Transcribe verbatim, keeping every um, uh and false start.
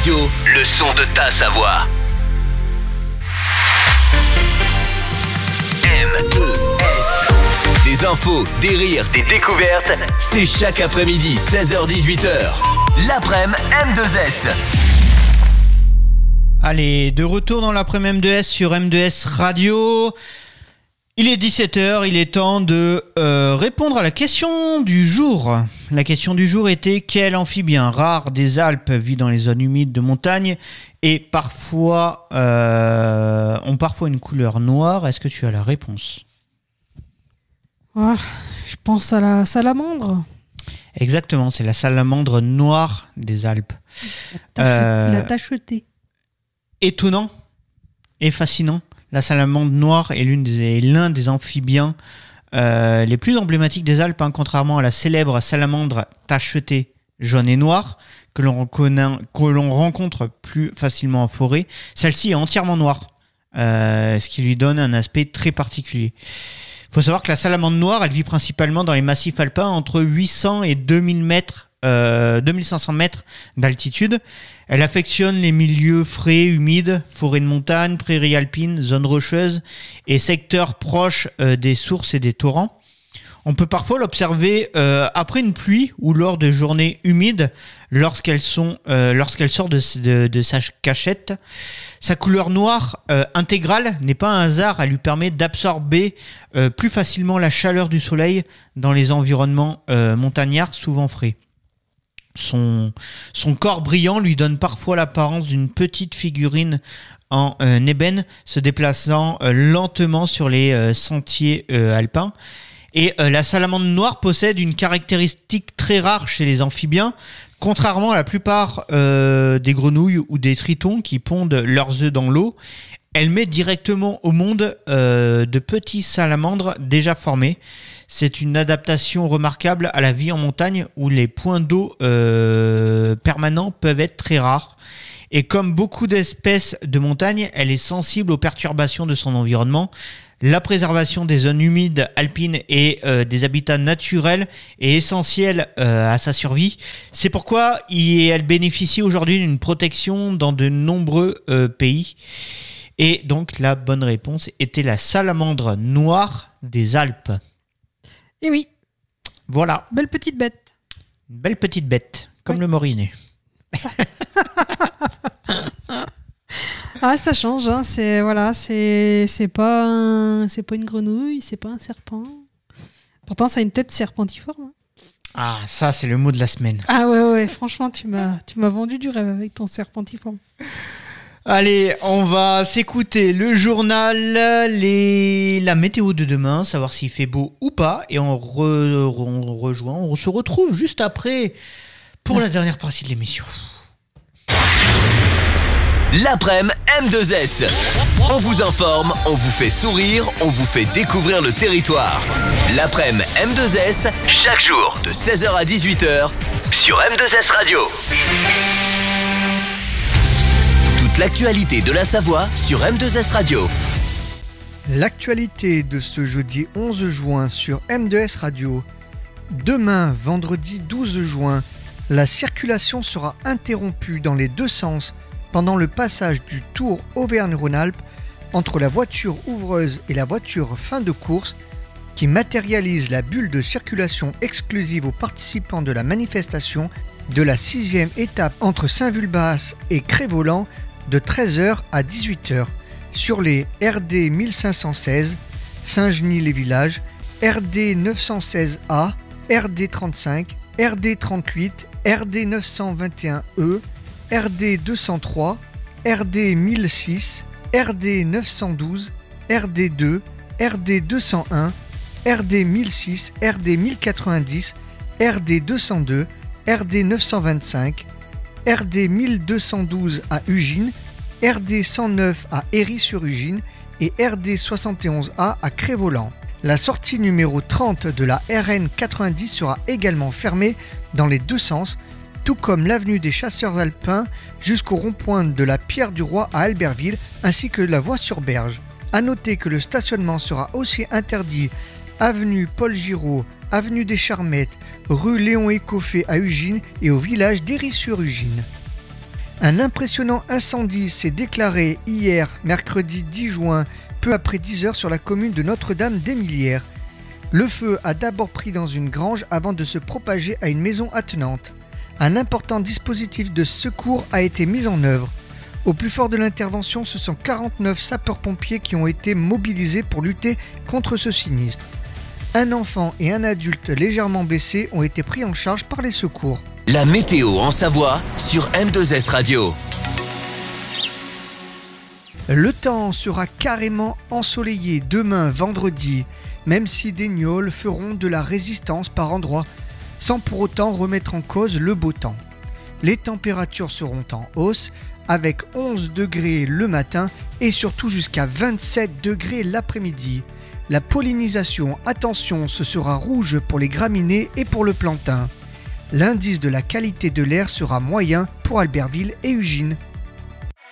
Radio, le son de ta Savoie. M deux S. Des infos, des rires, des découvertes. C'est chaque après-midi, seize heures dix-huit heures. L'après-midi M deux S. Allez, de retour dans l'après-midi M deux S sur M deux S Radio. Il est dix-sept heures, il est temps de euh, répondre à la question du jour. La question du jour était: quel amphibien rare des Alpes vit dans les zones humides de montagne et parfois euh, ont parfois une couleur noire? Est-ce que tu as la réponse? Ouais, je pense à la salamandre. Exactement, c'est la salamandre noire des Alpes. La, tache- Euh, la tacheté. Étonnant et fascinant. La salamandre noire est l'une des, l'un des amphibiens euh, les plus emblématiques des Alpes, hein, contrairement à la célèbre salamandre tachetée jaune et noire que l'on, reconnaît, que l'on rencontre plus facilement en forêt. Celle-ci est entièrement noire, euh, ce qui lui donne un aspect très particulier. Il faut savoir que la salamandre noire, elle vit principalement dans les massifs alpins entre huit cents et deux mille mètres, euh, deux mille cinq cents mètres d'altitude. Elle affectionne les milieux frais, humides, forêts de montagne, prairies alpines, zones rocheuses et secteurs proches euh, des sources et des torrents. On peut parfois l'observer euh, après une pluie ou lors de journées humides lorsqu'elles sont, euh, lorsqu'elle sort de, de, de sa cachette. Sa couleur noire euh, intégrale n'est pas un hasard, elle lui permet d'absorber euh, plus facilement la chaleur du soleil dans les environnements euh, montagnards souvent frais. Son, son corps brillant lui donne parfois l'apparence d'une petite figurine en euh, ébène se déplaçant euh, lentement sur les euh, sentiers euh, alpins. Et euh, la salamandre noire possède une caractéristique très rare chez les amphibiens. Contrairement à la plupart euh, des grenouilles ou des tritons qui pondent leurs œufs dans l'eau, elle met directement au monde euh, de petits salamandres déjà formés. C'est une adaptation remarquable à la vie en montagne où les points d'eau euh, permanents peuvent être très rares. Et comme beaucoup d'espèces de montagne, elle est sensible aux perturbations de son environnement. La préservation des zones humides alpines et euh, des habitats naturels est essentielle euh, à sa survie. C'est pourquoi il, elle bénéficie aujourd'hui d'une protection dans de nombreux euh, pays. Et donc la bonne réponse était la salamandre noire des Alpes. Et oui. Voilà. Belle petite bête. Une belle petite bête, comme oui. le morinet. Ah, ça change, hein. C'est voilà, c'est c'est pas un, c'est pas une grenouille, c'est pas un serpent. Pourtant, ça a une tête serpentiforme. Hein. Ah, ça c'est le mot de la semaine. Ah ouais ouais, franchement, tu m'as tu m'as vendu du rêve avec ton serpentiforme. Allez, on va s'écouter le journal, les... la météo de demain, savoir s'il fait beau ou pas, et on, re... on rejoint, on se retrouve juste après pour la dernière partie de l'émission. L'après-midi M deux S. On vous informe, on vous fait sourire, on vous fait découvrir le territoire. L'après-midi M deux S, chaque jour de seize heures à dix-huit heures sur M deux S Radio. Toute l'actualité de la Savoie sur M deux S Radio. L'actualité de ce jeudi onze juin sur M deux S Radio. Demain, vendredi douze juin, la circulation sera interrompue dans les deux sens pendant le passage du Tour Auvergne-Rhône-Alpes entre la voiture ouvreuse et la voiture fin de course qui matérialise la bulle de circulation exclusive aux participants de la manifestation de la sixième étape entre Saint-Vulbas et Cré-Voland de treize heures à dix-huit heures sur les R D mille cinq cent seize, Saint-Genis-les-Villages, R D neuf cent seize A, R D trente-cinq, R D trente-huit, R D neuf cent vingt et un E, R D deux cent trois, R D mille six, R D neuf cent douze, R D deux, R D deux cent un, R D mille six, R D mille quatre-vingt-dix, R D deux cent deux, R D neuf cent vingt-cinq, R D mille deux cent douze à Ugine, R D cent neuf à Héry-sur-Ugine et R D soixante et onze A à Cré-Voland. La sortie numéro trente de la R N quatre-vingt-dix sera également fermée dans les deux sens, tout comme l'avenue des Chasseurs Alpins jusqu'au rond-point de la Pierre du Roi à Albertville, ainsi que la voie sur Berge. A noter que le stationnement sera aussi interdit avenue Paul Giraud, avenue des Charmettes, rue Léon Écoffé à Ugine et au village d'Héry-sur-Ugine. Un impressionnant incendie s'est déclaré hier, mercredi dix juin, peu après dix heures sur la commune de Notre-Dame-d'Émilières. Le feu a d'abord pris dans une grange avant de se propager à une maison attenante. Un important dispositif de secours a été mis en œuvre. Au plus fort de l'intervention, ce sont quarante-neuf sapeurs-pompiers qui ont été mobilisés pour lutter contre ce sinistre. Un enfant et un adulte légèrement blessés ont été pris en charge par les secours. La météo en Savoie sur M deux S Radio. Le temps sera carrément ensoleillé demain vendredi, même si des gnôles feront de la résistance par endroits, sans pour autant remettre en cause le beau temps. Les températures seront en hausse, avec onze degrés le matin et surtout jusqu'à vingt-sept degrés l'après-midi. La pollinisation, attention, ce sera rouge pour les graminées et pour le plantain. L'indice de la qualité de l'air sera moyen pour Albertville et Ugine.